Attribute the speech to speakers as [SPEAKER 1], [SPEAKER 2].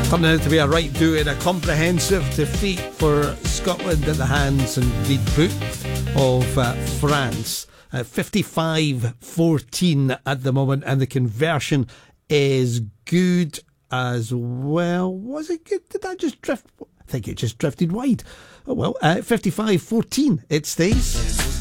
[SPEAKER 1] Turning out to be a right do and a comprehensive defeat for Scotland at the hands and the boot of France. 55-14 at the moment, and the conversion is good as well. Was it good? Did that just drift? I think it just drifted wide. Oh well, 55-14 it stays.